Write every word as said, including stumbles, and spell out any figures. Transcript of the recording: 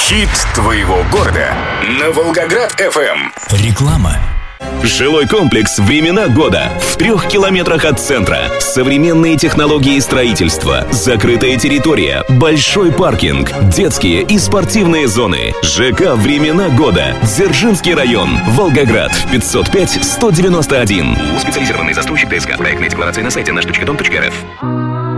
Хит твоего города на Волгоград-эф эм. Реклама. Жилой комплекс «Времена года» в трех километрах от центра. Современные технологии строительства, закрытая территория, большой паркинг, детские и спортивные зоны. ЖК «Времена года», Дзержинский район, Волгоград, пятьсот пять сто девяносто один. Специализированный застройщик ТСК. Проектная декларация на сайте наш точка дом точка эр эф.